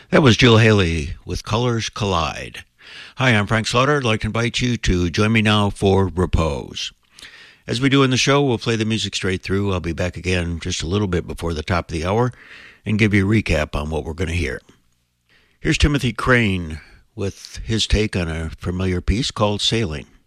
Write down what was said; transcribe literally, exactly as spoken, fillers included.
That was Jill Haley with Colors Collide. Hi, I'm Frank Slaughter. I'd like to invite you to join me now for Repose. As we do in the show, we'll play the music straight through. I'll be back again just a little bit before the top of the hour and give you a recap on what we're going to hear. Here's Timothy Crane with his take on a familiar piece called Sailing.